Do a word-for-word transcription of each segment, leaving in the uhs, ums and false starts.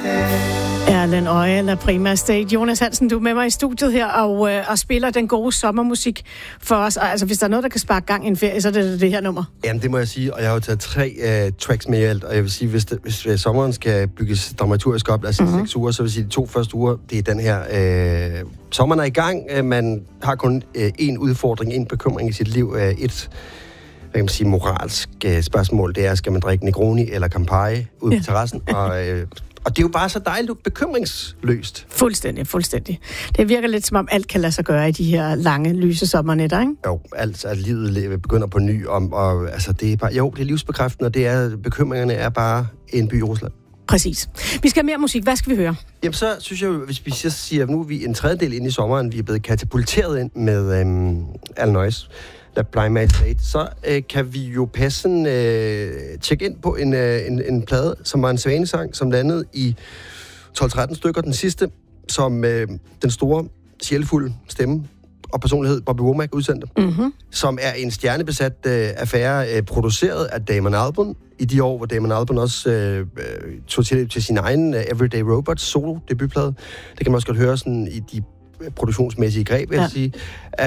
Erlend Øje, La Prima State. Jonas Hansen, du er med mig i studiet her og, øh, og spiller den gode sommermusik for os. Og, altså, hvis der er noget, der kan sparke gang i en ferie, så er det det her nummer. Jamen, det må jeg sige, og jeg har jo taget tre øh, tracks med i alt, og jeg vil sige, hvis, det, hvis øh, sommeren skal bygges dramaturgisk op, altså mm-hmm. seks uger, så vil jeg sige, de to første uger, det er den her. Øh, sommeren er i gang, øh, man har kun én øh, udfordring, en bekymring i sit liv, øh, et hvad kan man sige, moralsk øh, spørgsmål, det er, skal man drikke Negroni eller Campari ude ja. på terrassen, og... Øh, Og det er jo bare så dejligt bekymringsløst. Fuldstændig, fuldstændig. Det virker lidt som om alt kan lade sig gøre i de her lange, lyse sommernætter, ikke? Jo, alt, at livet begynder på ny. Om, og, altså, det er bare, jo, det er livsbekræftende, og det er, bekymringerne er bare en by i Rusland. Præcis. Vi skal have mere musik. Hvad skal vi høre? Jamen, så synes jeg jo, hvis vi siger, at nu er vi en tredjedel ind i sommeren, vi er blevet katapulteret ind med øhm, Al Noise, La Prima State, så øh, kan vi jo passen øh, tjekke ind på en, øh, en, en plade, som var en svanesang, som landede i tolv tretten stykker. Den sidste, som øh, den store, sjælfulde stemme og personlighed Bobby Womack udsendte, mm-hmm. som er en stjernebesat øh, affære, øh, produceret af Damon Albarn i de år, hvor Damon Albarn også øh, tog til, til sin egen uh, Everyday Robots solo-debutplade. Det kan man også godt høre sådan i de produktionsmæssige greb, vil jeg ja. sige.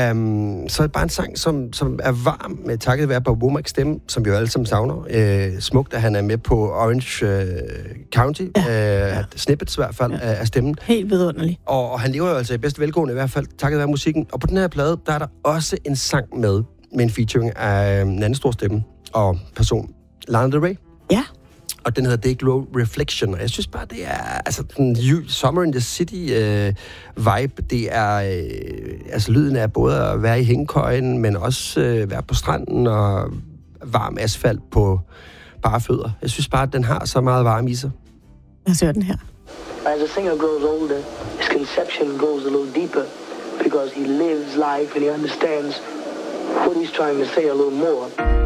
Um, så er det bare en sang, som, som er varm, med takket være Bob Womacks stemme, som vi jo alle sammen savner. Uh, smukt, at han er med på Orange uh, County. Ja. Uh, ja. Snippets i hvert fald ja. af, af stemmen. Helt vidunderlig. Og, og han lever jo altså i bedste velgående, i hvert fald takket være musikken. Og på den her plade, der er der også en sang med, med en featuring af en anden stor stemme og person, Lana Del Rey. Ja. Og den hedder Day Glow Reflection, og jeg synes bare, det er altså den Summer in the City øh, vibe. Det er, øh, altså lyden er både at være i hængekøjen, men også øh, være på stranden og varm asfalt på bare fødder. Jeg synes bare, at den har så meget varme i sig. Jeg ser den her. As a singer grows older, his conception goes a little deeper, because he lives life and he understands what he's trying to say a little more.